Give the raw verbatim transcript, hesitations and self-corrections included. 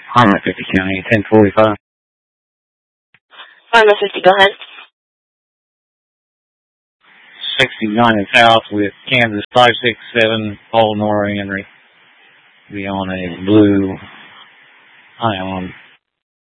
Harmon fifty County, ten forty-five. Harmon fifty, go ahead. sixty-nine and south with Kansas five six seven, Paul Nora Henry. Be on a blue Ion.